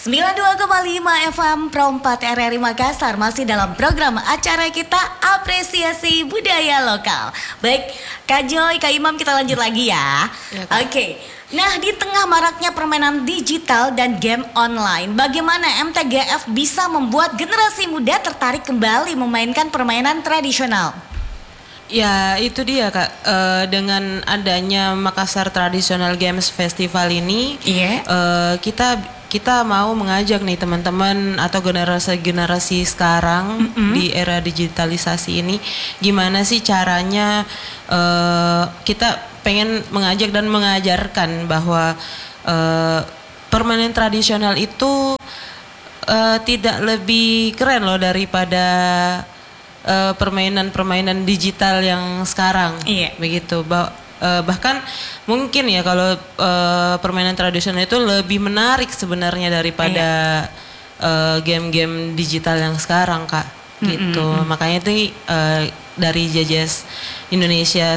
92,5 FM Pro 4 RRI Makassar masih dalam program acara kita Apresiasi Budaya Lokal. Baik, Kak Joy, Kak Imam, kita lanjut lagi ya. Oke. Nah, di tengah maraknya permainan digital dan game online, bagaimana MTGF bisa membuat generasi muda tertarik kembali memainkan permainan tradisional? Ya itu dia Kak, dengan adanya Makassar Traditional Games Festival ini, kita mau mengajak nih teman-teman atau generasi sekarang di era digitalisasi ini, gimana sih caranya kita pengen mengajak dan mengajarkan bahwa permainan tradisional itu tidak lebih keren loh daripada permainan-permainan digital yang sekarang, begitu. Bahkan mungkin ya kalau permainan tradisional itu lebih menarik sebenarnya daripada game-game digital yang sekarang, Kak. Gitu. Makanya itu dari JJS Indonesia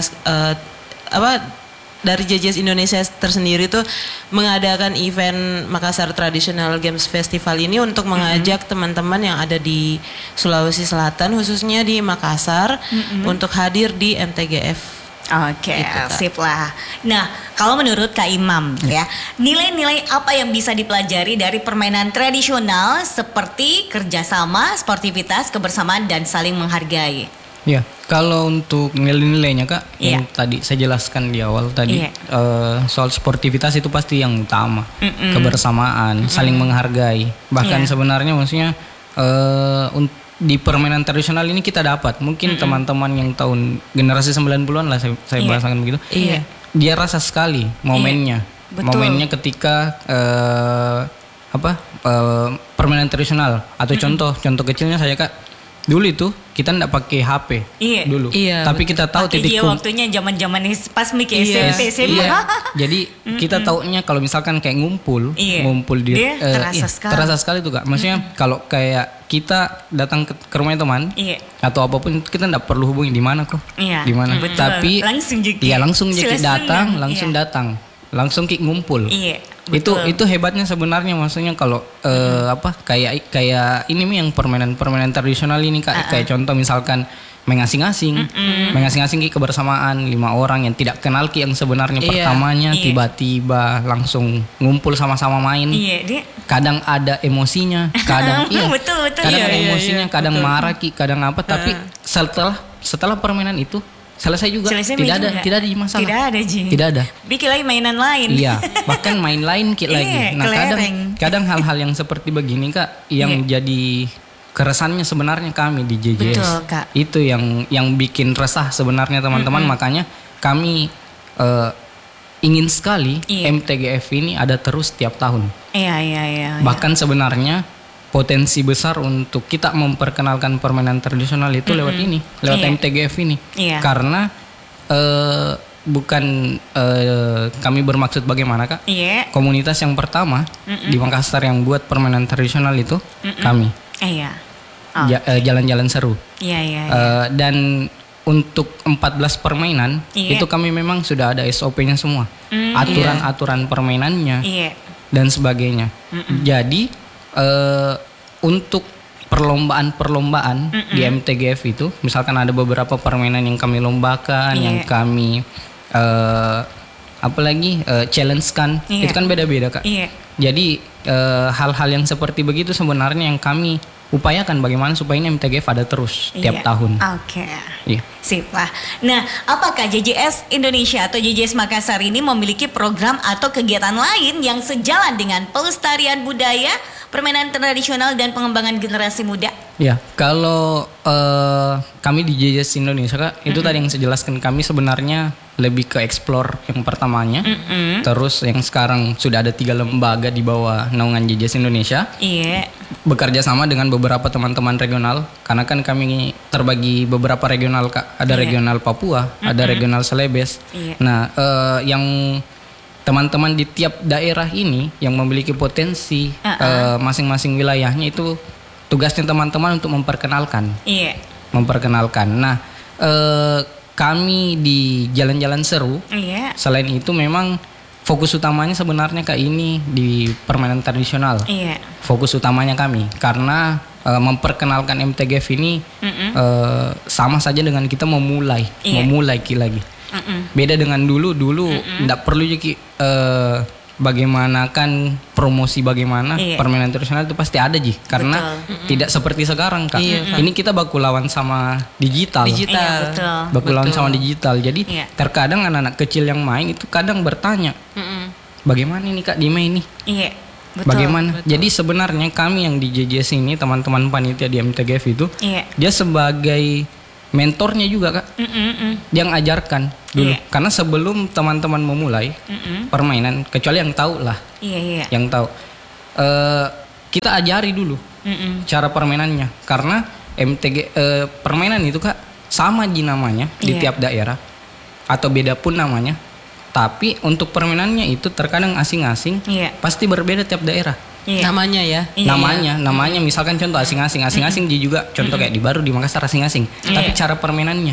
dari JJS Indonesia tersendiri tuh mengadakan event Makassar Traditional Games Festival ini untuk mengajak teman-teman yang ada di Sulawesi Selatan, khususnya di Makassar, untuk hadir di MTGF. Oke, sip lah. Nah, kalau menurut Kak Imam ya, nilai-nilai apa yang bisa dipelajari dari permainan tradisional seperti kerjasama, sportivitas, kebersamaan, dan saling menghargai? Ya, kalau untuk nilai-nilainya Kak, yang tadi saya jelaskan di awal tadi, soal sportivitas itu pasti yang utama, kebersamaan, saling menghargai. Bahkan sebenarnya maksudnya di permainan tradisional ini kita dapat, mungkin teman-teman yang tahun generasi 90-an lah saya bahasakan begitu, dia rasa sekali momennya, momennya ketika permainan tradisional atau contoh kecilnya saya Kak. Dulu itu kita nggak pakai HP dulu, tapi kita tahu titik waktunya zaman-zaman pas mikir SMP. Jadi kita taunya kalau misalkan kayak ngumpul di terasa sekali tuh Kak. Maksudnya kalau kayak kita datang ke rumah teman atau apapun, kita nggak perlu hubungi di mana kok, di mana. Tapi langsung datang, langsung ngumpul. Itu hebatnya sebenarnya, maksudnya kalau kayak ini nih yang permainan tradisional ini Kak, kayak contoh misalkan mengasing-asing kebersamaan 5 orang yang tidak kenal yang sebenarnya pertamanya tiba-tiba langsung ngumpul sama-sama main. Kadang ada emosinya, kadang ada emosinya, kadang marah kadang apa, tapi setelah permainan itu selesai juga. Tidak ada masalah. Tidak ada. Bikin lagi mainan lain. Iya, bahkan main lain lagi. Nah, kadang hal-hal yang seperti begini Kak yang jadi keresahannya sebenarnya kami di JJS. Betul, Kak. Itu yang bikin resah sebenarnya teman-teman. Makanya kami ingin sekali MTGF ini ada terus tiap tahun. Iya. Bahkan sebenarnya potensi besar untuk kita memperkenalkan permainan tradisional itu lewat MTGF ini. Karena bukan kami bermaksud bagaimana Kak, komunitas yang pertama di Makassar yang buat permainan tradisional itu kami. Jalan-jalan seru. Dan untuk 14 permainan itu kami memang sudah ada SOP-nya semua, aturan-aturan permainannya dan sebagainya. Jadi untuk perlombaan di MTGF itu, misalkan ada beberapa permainan yang kami lombakan, yang kami challenge-kan, itu kan beda-beda Kak. Jadi hal-hal yang seperti begitu sebenarnya yang kami upayakan bagaimana supaya ini MTGF ada terus tiap tahun. Sip lah. Nah, apakah JJS Indonesia atau JJS Makassar ini memiliki program atau kegiatan lain yang sejalan dengan pelestarian budaya, permainan tradisional, dan pengembangan generasi muda? Ya, kalau kami di JJS Indonesia Kak, itu tadi yang saya jelaskan, kami sebenarnya lebih ke explore yang pertamanya. Terus yang sekarang sudah ada 3 lembaga di bawah naungan JJS Indonesia. Bekerja sama dengan beberapa teman-teman regional, karena kan kami terbagi beberapa regional Kak. Ada regional Papua, ada regional Celebes. Nah, yang teman-teman di tiap daerah ini yang memiliki potensi masing-masing wilayahnya, itu tugasnya teman-teman untuk memperkenalkan. Nah, kami di jalan-jalan seru, selain itu memang fokus utamanya sebenarnya kayak ini di permainan tradisional. Iya. Fokus utamanya kami karena memperkenalkan MTGF ini sama saja dengan kita memulai lagi. Beda dengan dulu nggak perlu jadi bagaimana kan promosi bagaimana permainan tradisional itu pasti ada karena tidak seperti sekarang Kak. Ini kita baku lawan sama digital. Baku lawan sama digital. Jadi terkadang anak-anak kecil yang main itu kadang bertanya, bagaimana ini Kak Dima ini? Bagaimana? Jadi sebenarnya kami yang di JJS ini, teman-teman panitia di MTGF itu, dia sebagai mentornya juga Kak. Dia ngajarkan dulu. Karena sebelum teman-teman memulai permainan, kecuali yang tahu lah, yang tahu, kita ajari dulu cara permainannya. Karena permainan itu Kak sama namanya di tiap daerah atau beda pun namanya. Tapi untuk permainannya itu terkadang asing-asing, pasti berbeda tiap daerah. Namanya ya. Namanya misalkan contoh asing-asing dia juga contoh kayak di Baru di Makassar asing-asing. Tapi cara permainannya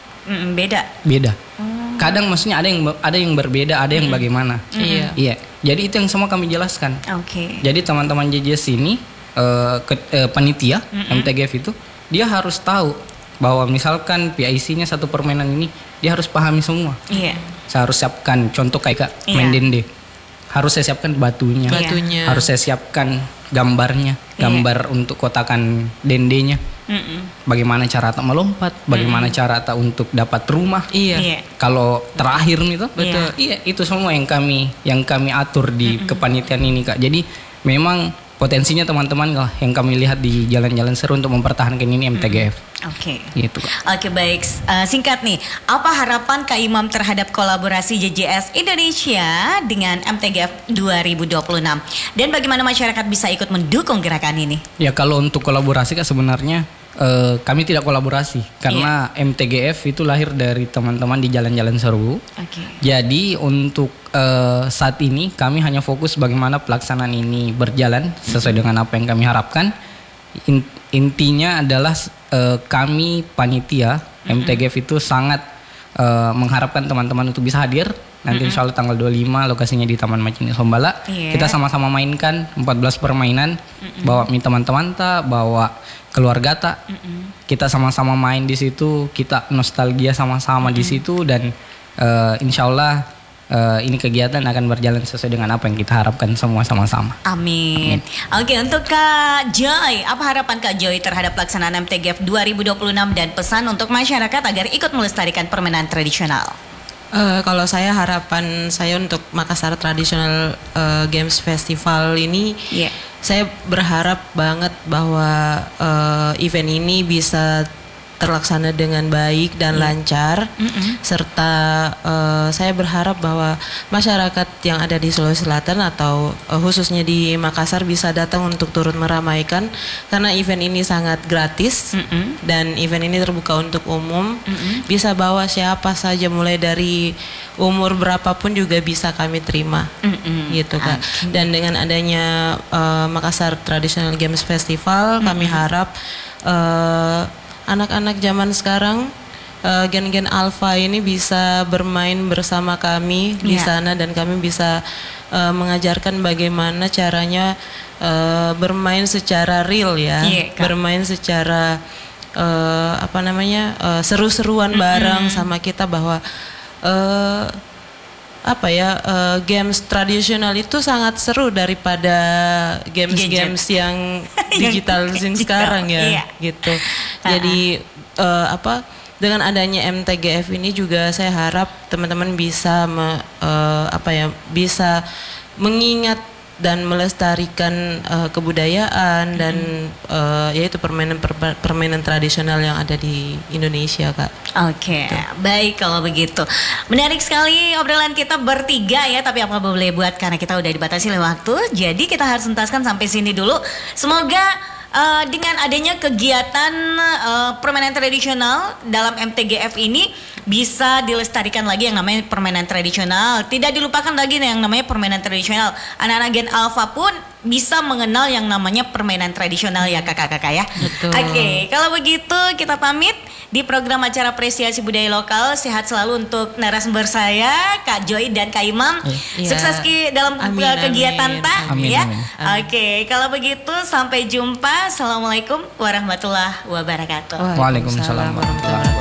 beda. Kadang maksudnya ada yang berbeda, ada yang bagaimana. Iya. Jadi itu yang semua kami jelaskan. Jadi teman-teman JJS ini panitia MTGF itu dia harus tahu bahwa misalkan PIC-nya satu permainan ini dia harus pahami semua. Saya harus siapkan contoh kayak main dende. Harus saya siapkan batunya. Harus saya siapkan gambarnya, gambar untuk kotakan dendenya. Bagaimana cara tak melompat, bagaimana cara tak untuk dapat rumah. Kalau terakhir itu, itu semua yang kami atur di kepanitiaan ini Kak. Jadi memang potensinya teman-teman yang kami lihat di jalan-jalan seru untuk mempertahankan ini MTGF. Gitu Kak. Baik. Singkat nih, apa harapan Kak Imam terhadap kolaborasi JJS Indonesia dengan MTGF 2026? Dan bagaimana masyarakat bisa ikut mendukung gerakan ini? Ya kalau untuk kolaborasi Kak sebenarnya kami tidak kolaborasi karena MTGF itu lahir dari teman-teman di jalan-jalan seru. Jadi untuk saat ini kami hanya fokus bagaimana pelaksanaan ini berjalan sesuai dengan apa yang kami harapkan. Intinya adalah kami panitia MTGF itu sangat mengharapkan teman-teman untuk bisa hadir. Nanti insya Allah tanggal 25 lokasinya di Taman Macini Sombala. Kita sama-sama mainkan 14 permainan. Bawa teman-teman bawa keluarga kita sama-sama main di situ. Kita nostalgia sama-sama di situ. Dan insya Allah ini kegiatan akan berjalan sesuai dengan apa yang kita harapkan semua sama-sama. Amin. Untuk Kak Joy, apa harapan Kak Joy terhadap pelaksanaan MTGF 2026 dan pesan untuk masyarakat agar ikut melestarikan permainan tradisional? Kalau saya harapan saya untuk Makassar Traditional Games Festival ini, saya berharap banget bahwa event ini bisa terlaksana dengan baik dan lancar, serta saya berharap bahwa masyarakat yang ada di Sulawesi Selatan atau khususnya di Makassar bisa datang untuk turut meramaikan karena event ini sangat gratis dan event ini terbuka untuk umum, bisa bawa siapa saja mulai dari umur berapapun juga bisa kami terima, gitu Kak. Dan dengan adanya Makassar Traditional Games Festival, kami harap anak-anak zaman sekarang, gen-gen alpha ini bisa bermain bersama kami di sana dan kami bisa mengajarkan bagaimana caranya bermain secara real bermain secara seru-seruan bareng sama kita bahwa games tradisional itu sangat seru daripada games yang digital sekarang gitu. Jadi dengan adanya MTGF ini juga saya harap teman-teman bisa bisa mengingat dan melestarikan kebudayaan dan yaitu permainan tradisional yang ada di Indonesia Kak. Baik kalau begitu. Menarik sekali obrolan kita bertiga ya, tapi apa boleh buat karena kita udah dibatasi oleh waktu. Jadi kita harus tuntaskan sampai sini dulu. Semoga dengan adanya kegiatan permainan tradisional dalam MTGF ini bisa dilestarikan lagi yang namanya permainan tradisional. Tidak dilupakan lagi yang namanya permainan tradisional. Anak-anak Gen Alpha pun bisa mengenal yang namanya permainan tradisional ya kakak-kakak ya. Oke, kalau begitu kita pamit di program acara apresiasi budaya lokal. Sehat selalu untuk narasumber saya Kak Joy dan Kak Imam. Sukses dalam kegiatan ya. Oke, kalau begitu sampai jumpa. Assalamualaikum warahmatullahi wabarakatuh. Waalaikumsalam warahmatullahi wabarakatuh.